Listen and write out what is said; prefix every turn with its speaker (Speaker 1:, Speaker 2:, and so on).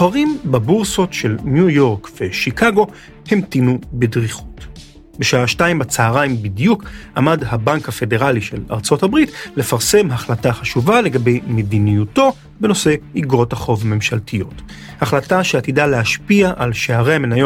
Speaker 1: הסוחרים בבורסות של ניו יורק ושיקגו המתינו בדריכות. בשעה 2 בצהריים בדיוק עמד הבנק הפדרלי של ארצות הברית לפרסם החלטה חשובה לגבי מדיניותו בנושא אגרות החוב ממשלתיות. החלטה שעתידה להשפיע על שערי המניות